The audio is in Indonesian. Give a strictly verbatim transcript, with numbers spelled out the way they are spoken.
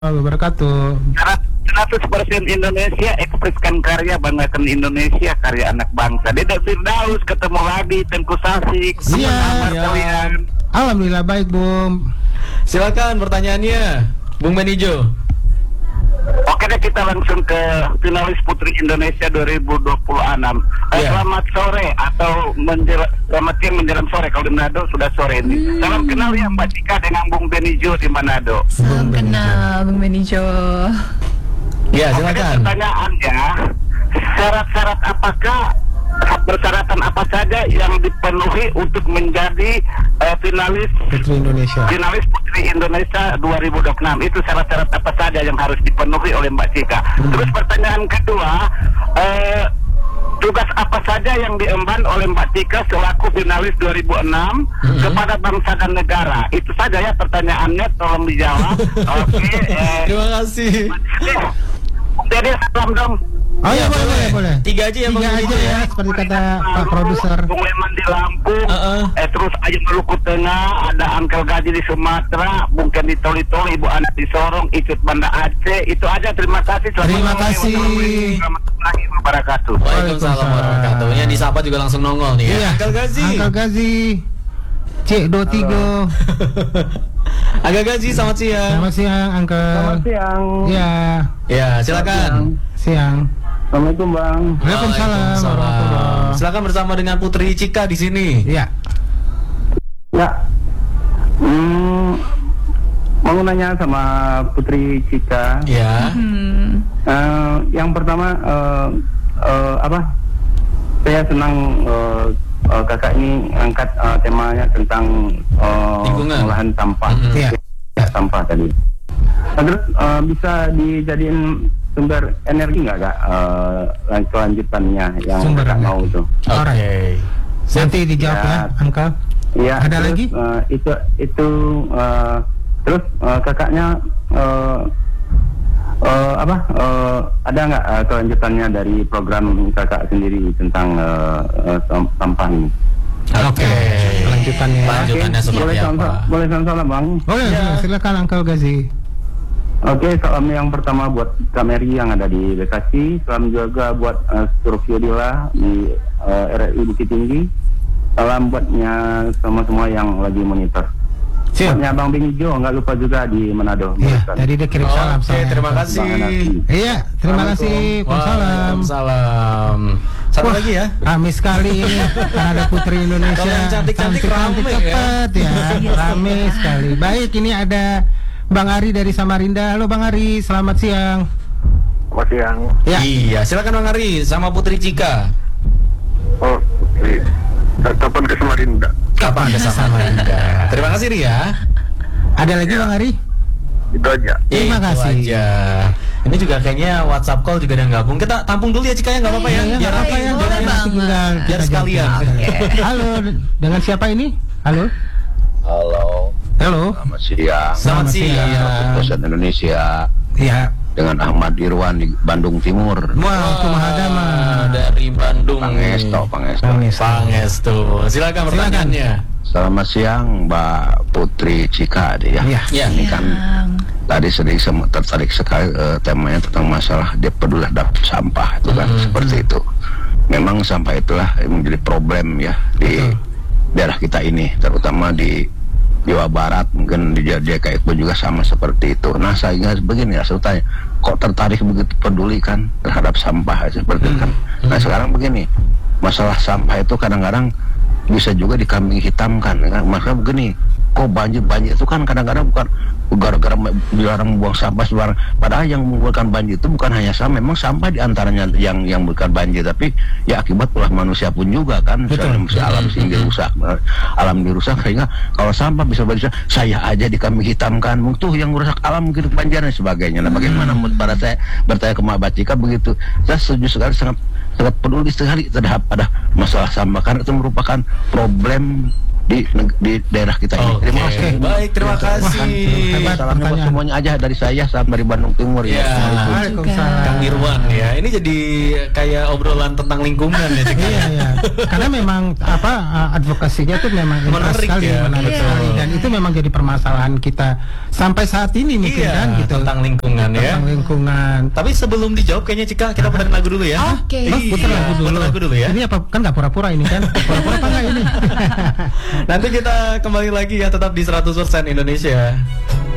wabarakatuh. seratus persen Indonesia ekspresikan karya, banggakan Indonesia, karya anak bangsa. Dede Firdaus ketemu lagi, Tengku Sasik. Iya, kalian. Alhamdulillah baik, Bung. Silakan pertanyaannya, Bung Benijo. Oke deh, kita langsung ke finalis Putri Indonesia dua ribu dua puluh enam. Eh, Yeah. Selamat sore atau menjelang, selamat siang menjelang sore. Kalau di Manado sudah sore ini. Hmm. Salam kenal ya Mbak Cika dengan Bung Benijo di Manado. Salam kenal Bung Benijo. Ya, Oke deh, silakan. pertanyaannya, syarat-syarat apakah persyaratan apa saja yang dipenuhi untuk menjadi eh, finalis Putri Indonesia. finalis Putri Indonesia dua ribu dua puluh enam? Itu syarat-syarat apa saja yang harus dipenuhi oleh Mbak Cika? Hmm. Terus pertanyaan kedua, eh, tugas apa saja yang diemban oleh Mbak Cika selaku finalis dua ribu enam Hmm. kepada bangsa dan negara? Itu saja ya pertanyaannya, tolong dijawab. Oke, eh, Terima kasih. jadi salam dong. Oh iya, boleh, boleh, boleh. Tiga aja ya, Bang Tiga aja Benijo ya, ya. seperti kata Pak Produser. Bung Leman di Lampung, Uh-uh. eh terus aja Maluku Tengah, ada Angkel Gaji di Sumatera, Bung Ken di Toli-Toli, Ibu Anak di Sorong, Icut Banda Aceh. Itu aja, terima kasih. Terima kasih. Warahmatullahi wabarakatuh. Waalaikumsalam warahmatullahi wabarakatuh. Ya, disapa juga langsung nongol nih ya. Iya, Angkel Gazi. Angkel Gazi. Cik do tigo. Agak Gazi, selamat siang. Selamat siang, Angkel. Selamat siang. Ya, Ya, silakan. siang. Assalamualaikum Bang. Waalaikumsalam warahmatullahi. Silakan bersama dengan Putri Cika di sini. Iya. Ya, hmm, mau nanya sama Putri Cika. Ya. Hmm. Eh, yang pertama, eh, eh, apa? Saya senang eh, eh, kakak ini angkat eh, temanya tentang eh, Lingkungan. pengolahan sampah. Mhm. Iya. Ya, sampah tadi. Nah, terus eh, bisa dijadiin sumber energi nggak kak? Eh, kelanjutannya yang Sumber kakak energi. mau tuh. Oke. Alright. Nanti dijawab ya, Ya. Angkel. Iya. Ada terus, lagi? eh, itu itu eh, terus eh, kakaknya eh, eh, apa? eh, ada nggak eh, kelanjutannya dari program kakak sendiri tentang eh, eh, sam- sampah ini? Oke. Lanjutannya. Lanjutannya Oke, seperti boleh apa? salam- boleh salam bang. Boleh, Ya. silakan Angkel Gazi. Oke, salam yang pertama buat Kak Mary yang ada di Bekasi. Salam juga buat uh, Survio Dila di uh, R I Bukit Tinggi. Salam buatnya semua-semua yang lagi monitor. Siap. Buatnya Bang Benijo, nggak lupa juga di Manado. Iya, Barusan. tadi dia kirim salam. Oke, sama terima Angkel. kasih. Bang Anasi. Iya, terima kasih. Waalaikumsalam. Waalaikumsalam. Satu Wah, lagi ya. Rame sekali ini karena ada Putri Indonesia. Kalau yang cantik-cantik rame ya. cepet ya. Rame sekali. Baik, ini ada Bang Ari dari Samarinda. Halo Bang Ari, selamat siang. Selamat siang. Ya. Iya, silakan Bang Ari sama Putri Cika. Oh, kapan ke Samarinda? Kapan ke Samarinda? Terima kasih Ria. Ada lagi Bang Ari? Itu aja. Terima Itu kasih. aja. Ini juga kayaknya WhatsApp call juga ada yang gabung. Kita tampung dulu ya Cika ya, nggak apa-apa ya. Iya, Biar nggak apa-apa ya. boleh Jangan banget. nanti tinggal Biar kita sekalian. jawab. Halo, dengan siapa ini? Halo. Halo, Halo. selamat siang. Selamat Selamat siang. siang. Pusat Indonesia Iya. dengan Ahmad Irwan di Bandung Timur. Wah, itu Mahadama. Dari Bandung. Pangesto, Pangesto. Pangesto. Pangestu. Silakan pertanyaannya. Selamat siang Mbak Putri Cika deh ya. Iya. Ya. Ini kan tadi sedih sem- tertarik sekali eh, temanya tentang masalah dia peduli terhadap sampah itu kan Mhm. seperti itu. Memang sampah itulah yang menjadi problem ya di daerah kita ini, terutama di Jawa Barat, mungkin di J K I pun juga sama seperti itu. Nah saya ingat begini ya, saya tanya, kok tertarik begitu peduli kan terhadap sampah seperti itu kan. Nah sekarang begini, masalah sampah itu kadang-kadang bisa juga dikambing hitamkan kan? Maka begini, kok banjir-banjir itu kan kadang-kadang bukan gara-gara dilarang buang sampah sembarang. Padahal yang membuatkan banjir itu bukan hanya sampah, memang sampah diantaranya yang yang bukan banjir, tapi ya akibat ulah manusia pun juga kan. Betul. Misalnya alam sehingga dirusak, alam dirusak sehingga kalau sampah bisa banjir, saya aja dikambing hitamkan, tuh yang merusak alam mungkin kebanjiran dan sebagainya. Nah bagaimana menurut pada saya bertanya ke Mbak Bacika begitu, saya setuju sekali, sangat sangat peduli sekali terhadap pada masalah sampah karena itu merupakan problem di neg- di daerah kita ini. Oke, Terima kasih. baik, terima kasih. hebat. Salamnya buat pertanyaan. semuanya aja dari saya sama dari Bandung Timur ya. Ya. Assalamualaikum. Waalaikumsalam. Kang Irwan ya, ini jadi kayak obrolan tentang lingkungan ya Cika. Iya, iya. Karena memang apa uh, advokasinya itu memang intens Menarik sekali, ya, menarik betul. sekali, dan itu memang jadi permasalahan kita sampai saat ini mungkin Iya, kan gitu. tentang lingkungan ya. Tentang lingkungan. Tapi sebelum dijawab kayaknya Cika kita puterin lagu dulu ya. Oke. Oh, putar Iya, lagu dulu. putar lagu dulu ya. Ini apa kan nggak pura-pura ini kan? Pura-pura apa nggak ini? Nanti kita kembali lagi ya, tetap di seratus persen Indonesia.